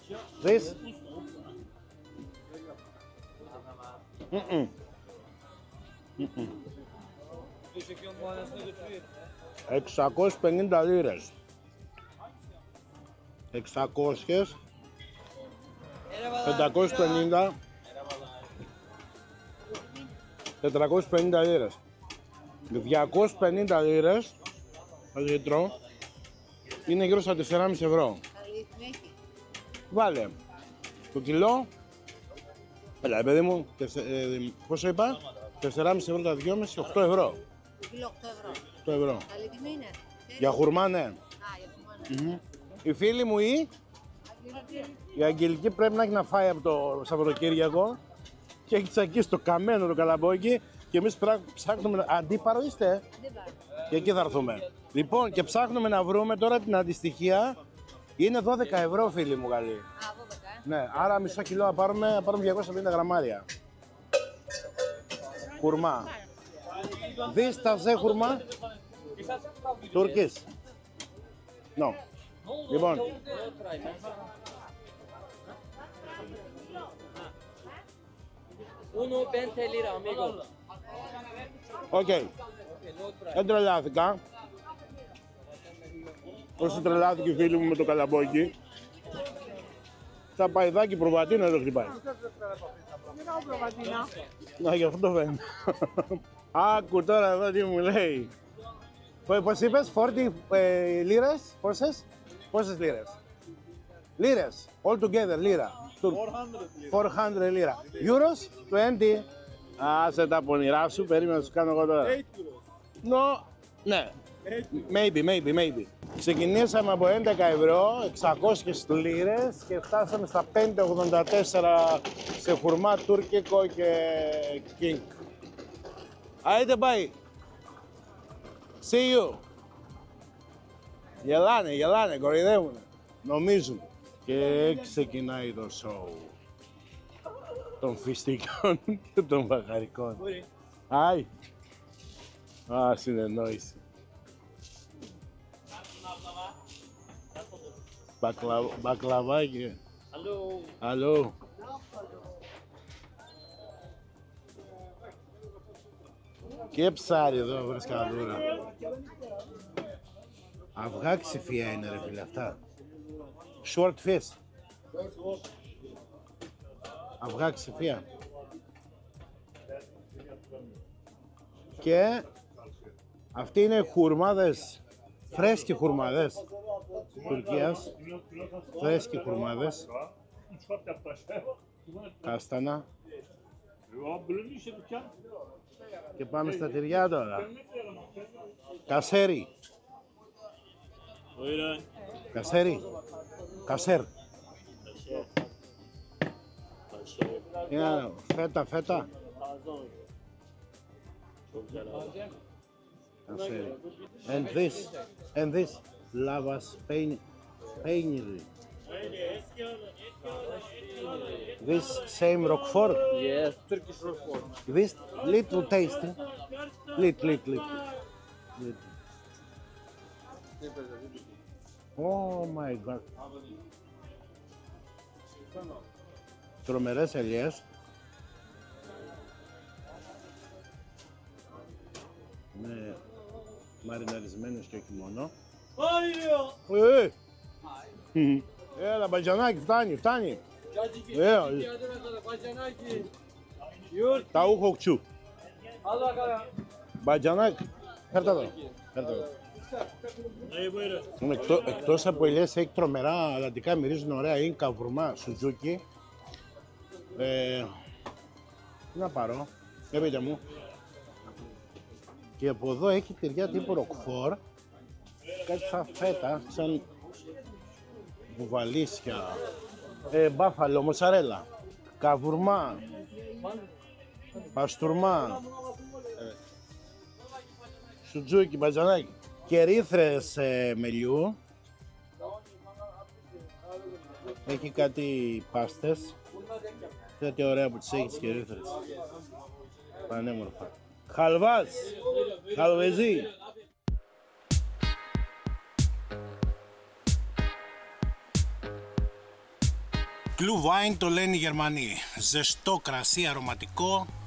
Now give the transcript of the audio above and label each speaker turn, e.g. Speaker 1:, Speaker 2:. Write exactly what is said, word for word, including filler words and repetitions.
Speaker 1: This? Mm-mm. Mm-mm. εξακόσιες πενήντα λίρες. εξακόσιες, πεντακόσιες πενήντα, τετρακόσιες πενήντα λίρες. διακόσιες πενήντα λίρες το λίτρο είναι γύρω στα τέσσερα κόμμα πέντε ευρώ. Βάλε το κιλό. Έλα, παιδί μου, τεσσε, ε, πόσο είπα, τέσσερα κόμμα πέντε ευρώ τα δυόμισι, οκτώ ευρώ.
Speaker 2: Το κιλό οκτώ ευρώ.
Speaker 1: οκτώ ευρώ.
Speaker 2: Καλή τιμή είναι.
Speaker 1: Για χουρμά, ναι.
Speaker 2: Α, για χουρμά, ναι.
Speaker 1: Mm-hmm. Η φίλη μου η, η Αγγελική πρέπει να έχει να φάει από το Σαββατοκύριακο και έχει τσακίσει το καμένο το καλαμπόκι και εμείς ψάχνουμε, αντίπαρο είστε,
Speaker 2: Αντίπαρο.
Speaker 1: Και εκεί θα έρθουμε. Λοιπόν, και ψάχνουμε να βρούμε τώρα την αντιστοιχεία, είναι δώδεκα ευρώ φίλοι μου καλή.
Speaker 2: Α, δώδεκα, ε.
Speaker 1: Ναι, άρα μισό κιλό να πάρουμε, να πάρουμε διακόσια πενήντα γραμμάρια. Χουρμά. Δεις τα ζε χουρμά. Τουρκής. No. Λοιπόν.
Speaker 3: Uno veinte lira, amigo.
Speaker 1: Οκ. Δεν τρελάθηκα. Όσο τρελάθηκε η φίλη μου με το καλαμπόκι. Τα παϊδάκι προβατίνα εδώ χτυπάει. Να, γι' αυτό το φαίνεται. Άκου τώρα εδώ τι μου λέει. Πώς είπες, σαράντα ε, λίρες, πόσες, πόσες λίρες. Λίρες, all together, λίρα. τετρακόσια λίρα. Euros, είκοσι. Άσε τα πονηρά σου, περίμενα να σου κάνω εγώ τώρα. No, ναι. Maybe, maybe, maybe. Ξεκινήσαμε από έντεκα ευρώ, εξακόσιες λίρες και φτάσαμε στα πέντε ογδόντα τέσσερα σε χουρμά τουρκικό και king. Άιτε πάει. See you. Γελάνε, γελάνε, κοροϊδεύουνε. Νομίζουν. Και ξεκινάει το show των φιστικών και των βαχαρικών. Άι. Α, συνεννόηση. Μπακλα... Μπακλαβάκι.
Speaker 3: Hallo.
Speaker 1: Αλλού. Και ψάρι εδώ, βρες καλούρα. Αυγά ξηφία είναι ρε φίλε αυτά. Short fish. Αυγά ξηφία. Και αυτοί είναι χουρμάδες, φρέσκοι χουρμάδες Τουρκίας. Φρέσκοι χουρμάδες. Κάστανα. Και πάμε στα τυριά τώρα. Κασέρι. Κασέρι. Κασέρ. Είναι φέτα, φέτα. Κασέρι. And this, and this, lavas peyniri. This same Roquefort.
Speaker 3: Yes, Turkish Roquefort.
Speaker 1: This little tasty. Little, little, little. little. Oh my god. Τρομερές ελιές. Ναι, μαριναρισμένες και όχι μόνο. Ε, ε. Έλα μπατζανάκι, φτάνει, φτάνει. Ε, τα ούχοκτσου. Μπατζανάκι, φέρτα εδώ. Φέρτα εδώ. Εκτό, εκτός από ελιές έχει τρομερά αλατικά, μυρίζουν ωραία, είναι καβουρμά, σουτζούκι. Ε, τι να πάρω, για πείτε μου. Και από εδώ έχει τυριά τύπου Roquefort, κάτι σαν φέτα, σαν βουβαλίσια, ε, μπάφαλο, μοτσαρέλα, καβουρμά, παστούρμα, ε, σουτζούκι, μπατζανάκι. Και ρήθρες ε, μελιού. Έχει κάτι πάστες. Κάτι ωραία που τις έχεις και ρήθρες. Πανέμορφα. Χαλβάς, χαλβεζί. Glühwein το λένε οι Γερμανοί. Ζεστό κρασί, αρωματικό.